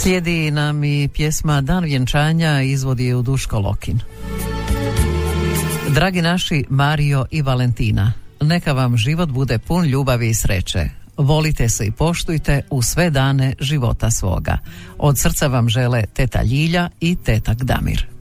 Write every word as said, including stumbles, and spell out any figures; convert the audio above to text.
Slijedi nam i pjesma Dan vjenčanja, izvodi je u Duško Lokin. Dragi naši Mario i Valentina, neka vam život bude pun ljubavi i sreće. Volite se i poštujte u sve dane života svoga. Od srca vam žele teta Ljilja i tetak Damir.